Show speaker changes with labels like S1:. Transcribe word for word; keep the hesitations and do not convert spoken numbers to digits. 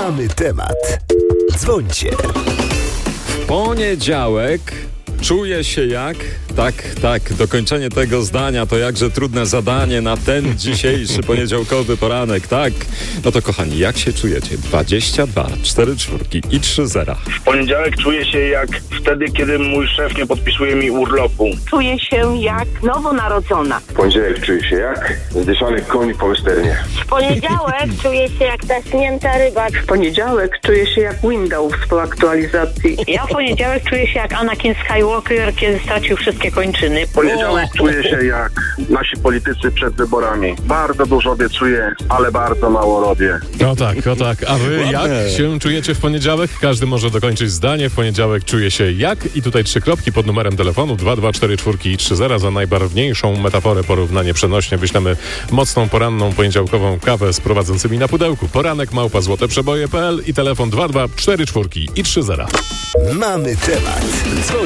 S1: Mamy temat. Dzwońcie.
S2: Poniedziałek czuję się jak... Tak, tak, dokończenie tego zdania to jakże trudne zadanie na ten dzisiejszy poniedziałkowy poranek, tak. No to kochani, jak się czujecie? dwadzieścia dwa, cztery czwórki i trzy zera.
S3: W poniedziałek czuję się jak wtedy, kiedy mój szef nie podpisuje mi urlopu.
S4: Czuję się jak nowonarodzona.
S5: W poniedziałek czuję się jak zdyszany koń po westernie.
S6: W poniedziałek czuję się jak zaśnięta ryba.
S4: W poniedziałek czuję się jak Windows po aktualizacji.
S7: Ja w poniedziałek czuję się jak Anakin Skywalker, kiedy stracił wszystkie kończyny.
S3: W poniedziałek czuję się jak nasi politycy przed wyborami. Bardzo dużo obiecuję, ale bardzo mało robię.
S8: O tak, o tak. A wy jak się czujecie w poniedziałek? Każdy może dokończyć zdanie. W poniedziałek czuje się jak? I tutaj trzy kropki pod numerem telefonu dwa dwa cztery cztery i trzy zera. Za najbarwniejszą metaforę, porównanie przenośnie wyślemy mocną poranną poniedziałkową kawę z prowadzącymi na pudełku. Poranek małpa złote przeboje kropka p l i telefon dwa dwa cztery cztery i trzy zera.
S1: Mamy temat. Dzwońcie.